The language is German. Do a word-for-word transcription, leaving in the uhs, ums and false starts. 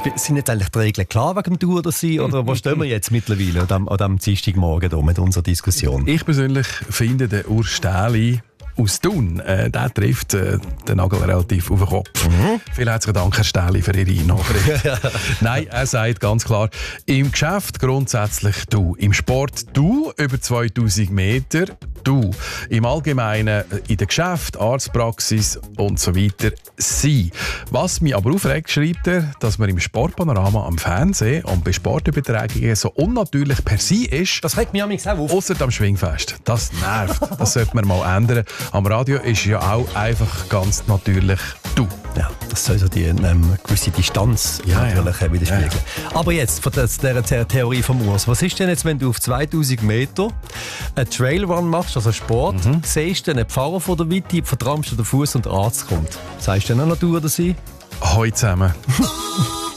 Sind jetzt eigentlich die Regeln klar wegen dem Du oder Sie? Oder wo stehen wir jetzt mittlerweile an diesem, an diesem Dienstagmorgen hier mit unserer Diskussion? Ich persönlich finde, der Urs Stähli aus Thun, äh, der trifft äh, den Nagel relativ auf den Kopf. Mhm. Vielen herzlichen Dank, Herr Stähli, für Ihre Nachricht. Nein, er sagt ganz klar, im Geschäft grundsätzlich du, im Sport du, über zweitausend Meter du, im Allgemeinen in der Geschäft, Arztpraxis und so weiter sie. Was mich aber aufregt, schreibt er, dass man im Sportpanorama am Fernsehen und bei Sportübertragungen so unnatürlich per se ist. Das regt mich auch auf. Ausser am Schwingfest. Das nervt. Das sollte man mal ändern. Am Radio ist ja auch einfach ganz natürlich du. Ja, das soll so die ähm, gewisse Distanz ja, natürlich ja. widerspiegeln. Ja. Aber jetzt, von der, der Theorie von Urs, was ist denn jetzt, wenn du auf zweitausend Meter einen Trailrun machst, also Sport, mhm. siehst du einen Pfarrer von der Weite, vertrampst du den Fuß und der Arzt kommt? Sagst du dann noch du oder sie? Hoi zusammen.